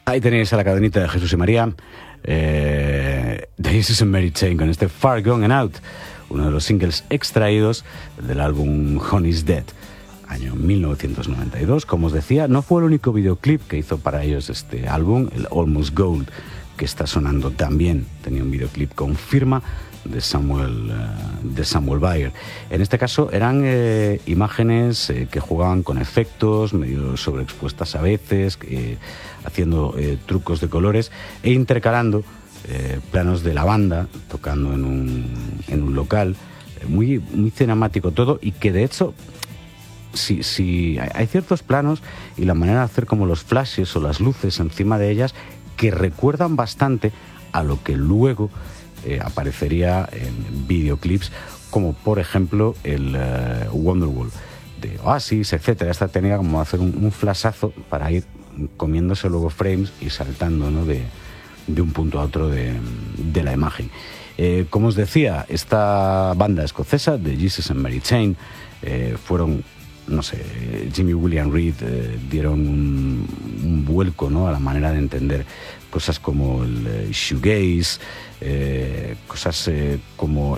Ahí tenéis a la cadenita de Jesús y María, de Jesus and Mary Chain, con este Far Gone and Out, uno de los singles extraídos del álbum Honey's Dead, año 1992. Como os decía, no fue el único videoclip que hizo para ellos este álbum, el Almost Gold, que está sonando también. Tenía un videoclip con firma de Samuel Bayer. En este caso eran imágenes que jugaban con efectos, medio sobreexpuestas a veces, haciendo trucos de colores e intercalando planos de la banda tocando en un local, muy cinemático todo, y que de hecho sí, hay ciertos planos y la manera de hacer como los flashes o las luces encima de ellas que recuerdan bastante a lo que luego aparecería en videoclips, como por ejemplo el Wonderwall de Oasis, etcétera. Esta tenía como hacer un flashazo para ir comiéndose luego frames y saltando, ¿no?, de un punto a otro de la imagen. Como os decía, esta banda escocesa de Jesus and Mary Chain fueron, no sé, Jimmy William Reed dieron un vuelco, ¿no?, a la manera de entender cosas como el shoegaze, cosas como